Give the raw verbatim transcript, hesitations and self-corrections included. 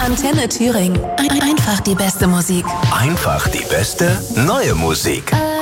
Antenne Thüringen. Ein- Einfach die beste Musik. Einfach die beste neue Musik.